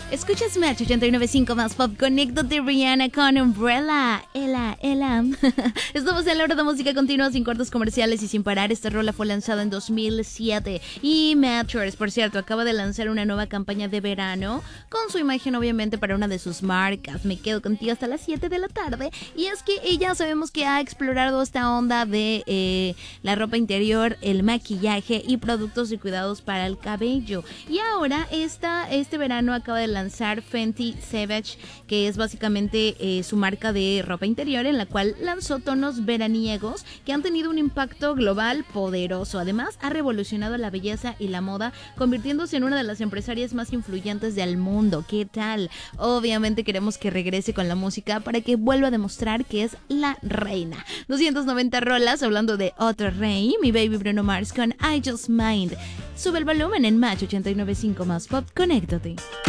Escuchas Match 89.5 más pop. Conéctate, Rihanna con Umbrella. Ela. Estamos en la hora de música continua, sin cortes comerciales y sin parar. Esta rola fue lanzada en 2007. Y Matchers, por cierto, acaba de lanzar una nueva campaña de verano con su imagen, obviamente, para una de sus marcas. Me quedo contigo hasta las 7 de la tarde. Y es que ella sabemos que ha explorado esta onda de la ropa interior, el maquillaje y productos de cuidados para el cabello. Y ahora este verano acaba de lanzar Fenty Savage, que es básicamente su marca de ropa interior, en la cual lanzó tonos veraniegos que han tenido un impacto global poderoso. Además, ha revolucionado la belleza y la moda, convirtiéndose en una de las empresarias más influyentes del mundo. ¿Qué tal? Obviamente queremos que regrese con la música para que vuelva a demostrar que es la reina. 290 rolas hablando de otro rey, mi baby Bruno Mars con I Just Mind. Sube el volumen en Match 89.5 más pop. Conéctate.